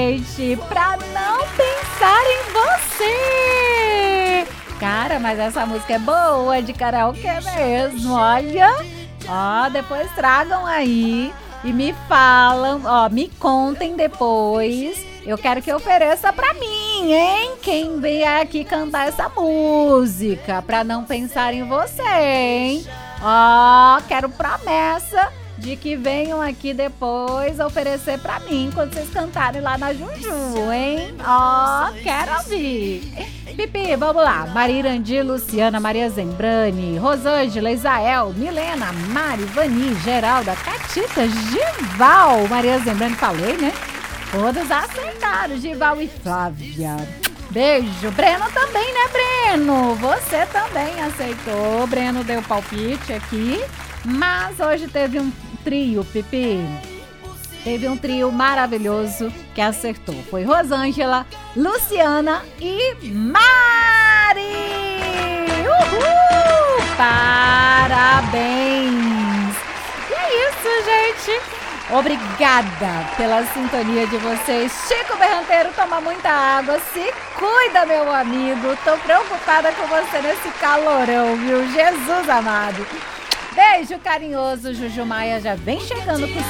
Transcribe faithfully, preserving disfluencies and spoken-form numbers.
gente, pra não pensar em você. Cara, mas essa música é boa, de karaokê mesmo, olha. Ó, depois tragam aí e me falam, ó, me contem depois. Eu quero que ofereça pra mim, hein? Quem vier aqui cantar essa música, pra não pensar em você, hein? Ó, quero promessa de que venham aqui depois oferecer pra mim quando vocês cantarem lá na Juju, hein? Ó, quero ouvir. Pipi, vamos lá. Marirandi, Luciana, Maria Zembrani, Rosângela, Isael, Milena, Mari, Vani, Geralda, Catita, Gival. Maria Zembrani, falei, né? Todos acertaram, Gival e Flávia. Beijo. Breno também, né, Breno? Você também aceitou. Breno deu palpite aqui. Mas hoje teve um trio, Pipi. Teve um trio maravilhoso que acertou. Foi Rosângela, Luciana e Mari! Uhul! Parabéns! E é isso, gente. Obrigada pela sintonia de vocês. Chico Berranteiro, toma muita água. Se cuida, meu amigo. Tô preocupada com você nesse calorão, viu? Jesus amado. Beijo carinhoso. Juju Maia já vem chegando com